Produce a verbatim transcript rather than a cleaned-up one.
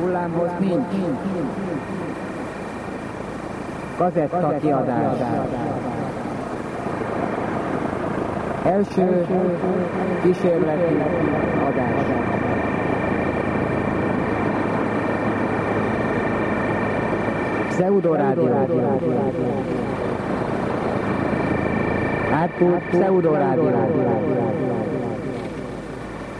Hullámhoz nincs. Gazetta kiadás. Első kísérleti adás. Pseudorádió. Átpult pseudorádió.